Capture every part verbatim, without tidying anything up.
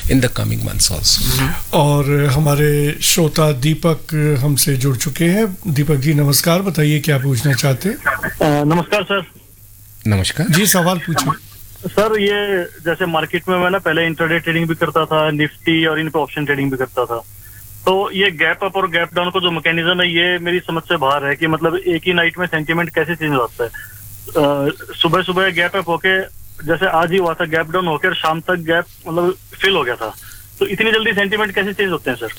in the coming months also. और हमारे श्रोता दीपक हमसे जुड़ चुके हैं। दीपक जी नमस्कार, बताइए क्या पूछना चाहते हैं। नमस्कार सर। नमस्कार जी, सवाल पूछिए। सर ये जैसे मार्केट में मैं ना पहले इंट्राडे ट्रेडिंग भी करता था, निफ्टी और इन पे ऑप्शन ट्रेडिंग भी करता था। तो ये गैप अप और गैप डाउन का जो मैकेनिज्म है ये मेरी समझ से बाहर है कि मतलब एक ही नाइट में सेंटीमेंट कैसे चेंज होता है। सुबह सुबह गैप अप होके जैसे आज ही हुआ था, गैप डाउन होकर शाम तक गैप मतलब फिल हो गया था, तो इतनी जल्दी सेंटीमेंट कैसे चेंज होते हैं सर?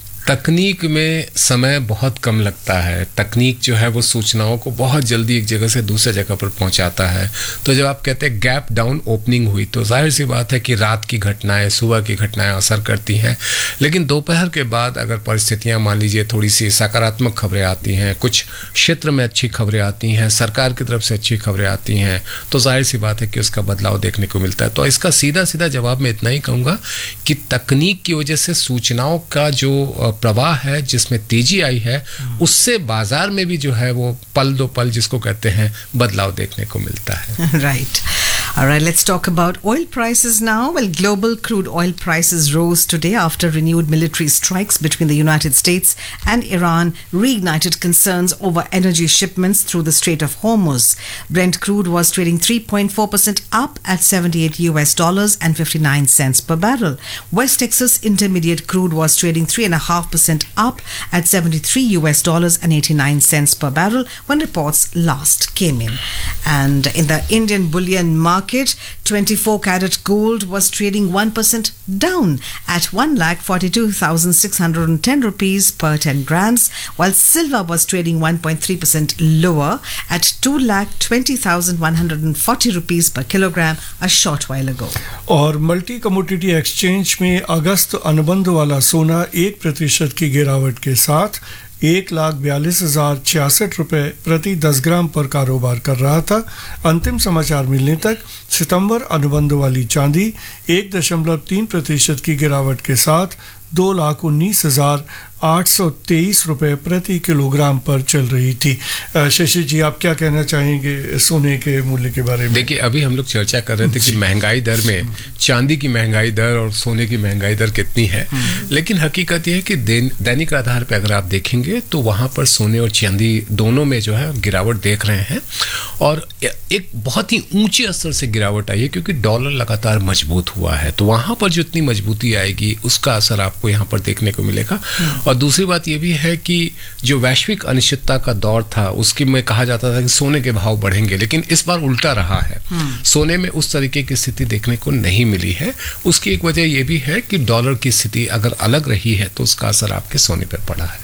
तकनीक में समय बहुत कम लगता है। तकनीक जो है वो सूचनाओं को बहुत जल्दी एक जगह से दूसरे जगह पर पहुंचाता है। तो जब आप कहते हैं गैप डाउन ओपनिंग हुई तो जाहिर सी बात है कि रात की घटनाएं, सुबह की घटनाएं असर करती हैं, लेकिन दोपहर के बाद अगर परिस्थितियां मान लीजिए थोड़ी सी सकारात्मक खबरें आती हैं, कुछ क्षेत्र में अच्छी खबरें आती हैं, सरकार की तरफ से अच्छी खबरें आती हैं, तो जाहिर सी बात है कि उसका बदलाव देखने को मिलता है। तो इसका सीधा सीधा जवाब मैं इतना ही कहूँगा कि तकनीक की वजह से सूचनाओं का जो प्रवाह है जिसमें तेजी आई है, उससे बाजार में भी जो है वो पल दो पल जिसको कहते हैं बदलाव देखने को मिलता है। Right. All right, let's talk about oil prices now. Well, global crude oil prices rose today after renewed military strikes between the United States and Iran reignited concerns over energy shipments through the Strait of Hormuz. Brent crude was trading three point four percent up at seventy-eight U S dollars and fifty-nine cents per barrel. West Texas Intermediate crude was trading three point five percent up at seventy-three U S dollars and eighty-nine cents per barrel when reports last came in. And in the Indian bullion market, Market, twenty-four carat gold was trading one percent down at one lakh forty-two thousand six hundred ten rupees per ten grams, while silver was trading one point three percent lower at two lakh twenty thousand one hundred forty rupees per kilogram a short while ago. और multi commodity exchange में अगस्त अनुबंध वाला सोना एक प्रतिशत की गिरावट के साथ एक लाख बयालीस हजार छियासठ रुपये प्रति दस ग्राम पर कारोबार कर रहा था। अंतिम समाचार मिलने तक सितंबर अनुबंध वाली चांदी एक दशमलव तीन प्रतिशत की गिरावट के साथ दो लाख उन्नीस हजार आठ सौ तेईस रुपये प्रति किलोग्राम पर चल रही थी। शशि जी, आप क्या कहना चाहेंगे सोने के मूल्य के बारे में? देखिए, अभी हम लोग चर्चा कर रहे थे कि महंगाई दर में चांदी की महंगाई दर और सोने की महंगाई दर कितनी है, लेकिन हकीकत यह है कि दैनिक आधार पर अगर आप देखेंगे तो वहाँ पर सोने और चांदी दोनों में जो है गिरावट देख रहे हैं, और एक बहुत ही ऊंचे स्तर से गिरावट आई है क्योंकि डॉलर लगातार मजबूत हुआ है। तो वहाँ पर जितनी मजबूती आएगी उसका असर आपको यहाँ पर देखने को मिलेगा। और दूसरी बात ये भी है कि जो वैश्विक अनिश्चितता का दौर था उसकी में कहा जाता था कि सोने के भाव बढ़ेंगे, लेकिन इस बार उल्टा रहा है। सोने में उस तरीके की स्थिति देखने को नहीं मिली है। उसकी एक वजह ये भी है कि डॉलर की स्थिति अगर अलग रही है तो उसका असर आपके सोने पर पड़ा है।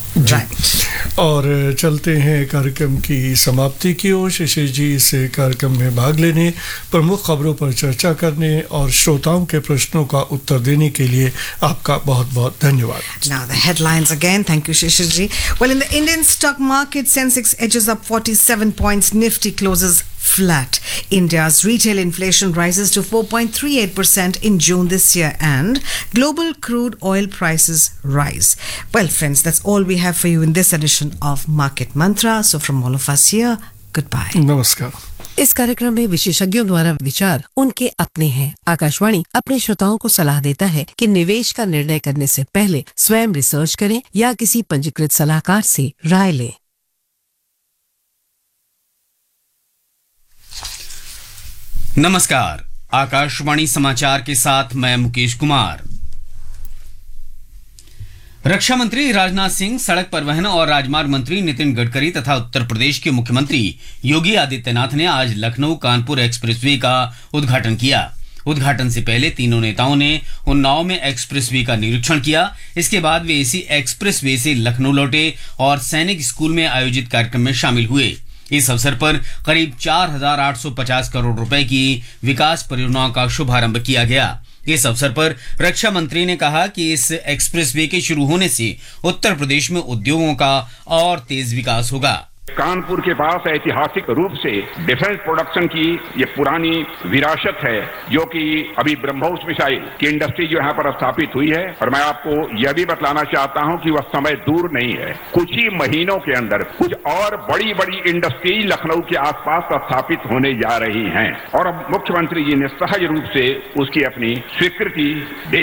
Right. और चलते हैं कार्यक्रम की समाप्ति की ओर। शशि जी इस कार्यक्रम में भाग लेने, प्रमुख खबरों पर चर्चा करने और श्रोताओं के प्रश्नों का उत्तर देने के लिए आपका बहुत बहुत धन्यवाद। Now the headlines again. Thank you, Shishir ji. Well, in the Indian stock market, Sensex edges up forty-seven points, Nifty closes flat. India's retail inflation rises to four point three eight percent in June this year, and global crude oil prices rise. Well, friends, that's all we have for you in this edition of Market Mantra. So from all of us here, goodbye. नमस्कार। इस कार्यक्रम में विशेषज्ञों द्वारा विचार उनके अपने हैं। आकाशवाणी अपने श्रोताओं को सलाह देता है कि निवेश का निर्णय करने से पहले स्वयं रिसर्च करें या किसी पंजीकृत सलाहकार से राय लें। नमस्कार, आकाशवाणी समाचार के साथ मैं मुकेश कुमार। रक्षा मंत्री राजनाथ सिंह, सड़क परिवहन और राजमार्ग मंत्री नितिन गडकरी तथा उत्तर प्रदेश के मुख्यमंत्री योगी आदित्यनाथ ने आज लखनऊ कानपुर एक्सप्रेसवे का उद्घाटन किया। उद्घाटन से पहले तीनों नेताओं ने उन्नाव में एक्सप्रेसवे का निरीक्षण किया। इसके बाद वे इसी एक्सप्रेसवे से लखनऊ लौटे और सैनिक स्कूल में आयोजित कार्यक्रम में शामिल हुए। इस अवसर पर करीब चार हजार आठ सौ पचास करोड़ रुपए की विकास परियोजनाओं का शुभारंभ किया गया। इस अवसर पर रक्षा मंत्री ने कहा कि इस एक्सप्रेसवे के शुरू होने से उत्तर प्रदेश में उद्योगों का और तेज विकास होगा। कानपुर के पास ऐतिहासिक रूप से डिफेंस प्रोडक्शन की ये पुरानी विरासत है, जो कि अभी ब्रह्मोस मिसाइल की इंडस्ट्री जो यहाँ पर स्थापित हुई है, और मैं आपको यह भी बतलाना चाहता हूँ कि वह समय दूर नहीं है। कुछ ही महीनों के अंदर कुछ और बड़ी बड़ी इंडस्ट्री लखनऊ के आसपास स्थापित होने जा रही हैं, और अब मुख्यमंत्री जी ने सहज रूप से उसकी अपनी स्वीकृति दे